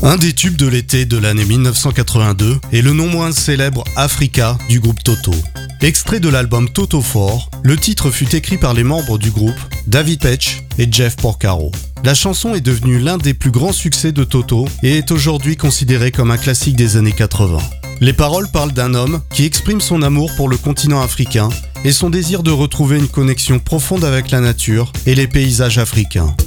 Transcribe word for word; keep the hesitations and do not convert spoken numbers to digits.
Un des tubes de l'été de l'année mille neuf cent quatre-vingt-deux est le non moins célèbre Africa du groupe Toto. Extrait de l'album Toto four, le titre fut écrit par les membres du groupe, David Paich et Jeff Porcaro. La chanson est devenue l'un des plus grands succès de Toto et est aujourd'hui considérée comme un classique des années quatre-vingts. Les paroles parlent d'un homme qui exprime son amour pour le continent africain et son désir de retrouver une connexion profonde avec la nature et les paysages africains.